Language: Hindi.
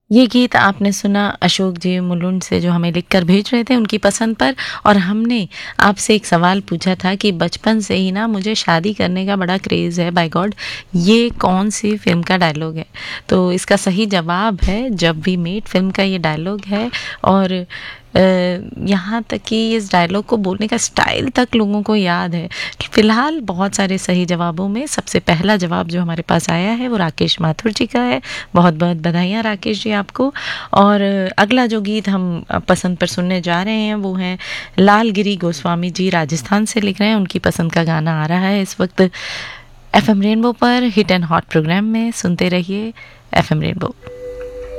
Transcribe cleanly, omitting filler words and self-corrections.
ये गीत आपने सुना अशोक जी मुलुंड से, जो हमें लिखकर भेज रहे थे उनकी पसंद पर। और हमने आपसे एक सवाल पूछा था कि बचपन से ही ना मुझे शादी करने का बड़ा क्रेज़ है, बाय गॉड, ये कौन सी फिल्म का डायलॉग है? तो इसका सही जवाब है जब वी मेट फिल्म का ये डायलॉग है। और यहाँ तक कि इस डायलॉग को बोलने का स्टाइल तक लोगों को याद है। फिलहाल बहुत सारे सही जवाबों में सबसे पहला जवाब जो हमारे पास आया है वो राकेश माथुर जी का है। बहुत बहुत बधाइयाँ राकेश जी आपको। और अगला जो गीत हम पसंद पर सुनने जा रहे हैं वो है लालगिरी गोस्वामी जी, राजस्थान से लिख रहे हैं। उनकी पसंद का गाना आ रहा है इस वक्त एफएम रेनबो पर, हिट एंड हॉट प्रोग्राम में। सुनते रहिए एफएम रेनबो।